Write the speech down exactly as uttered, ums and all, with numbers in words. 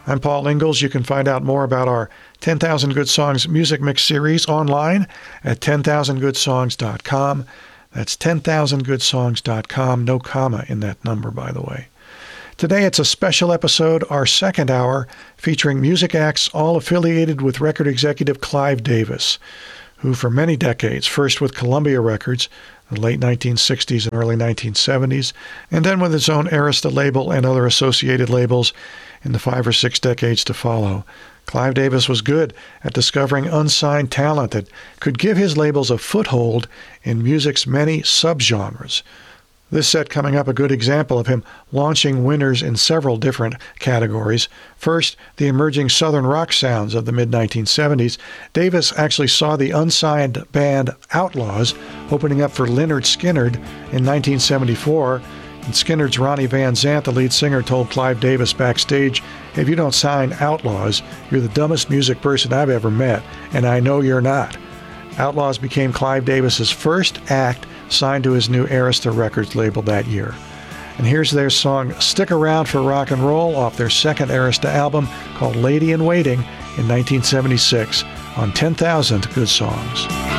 I'm Paul Ingalls. You can find out more about our ten thousand Good Songs Music Mix series online at ten thousand good songs dot com. That's ten thousand good songs dot com. No comma in that number, by the way. Today it's a special episode, our second hour, featuring music acts all affiliated with record executive Clive Davis, who for many decades, first with Columbia Records, the late nineteen sixties and early nineteen seventies, and then with his own Arista label and other associated labels in the five or six decades to follow. Clive Davis was good at discovering unsigned talent that could give his labels a foothold in music's many subgenres. This set coming up a good example of him launching winners in several different categories. First, the emerging southern rock sounds of the mid nineteen seventies. Davis actually saw the unsigned band Outlaws opening up for Lynyrd Skynyrd in nineteen seventy-four. And Skynyrd's Ronnie Van Zant, the lead singer, told Clive Davis backstage, "If you don't sign Outlaws, you're the dumbest music person I've ever met, and I know you're not." Outlaws became Clive Davis's first act signed to his new Arista Records label that year. And here's their song Stick Around for Rock and Roll off their second Arista album called Lady in Waiting in nineteen seventy-six on ten thousand Good Songs.